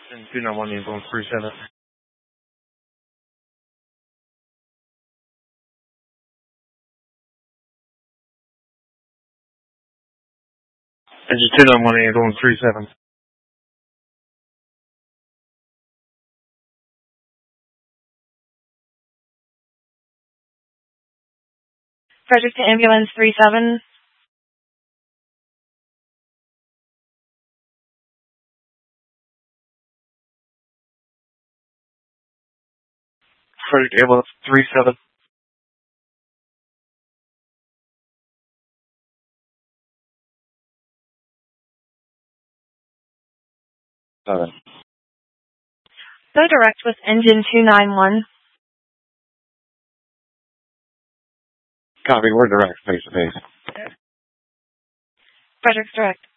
And 291 ambulance 37. Engine 291 ambulance 37. Frederick to ambulance 37. Frederick ambulance 37. 7. Go direct with engine 291. Copy, we're direct, face to face. Frederick's direct.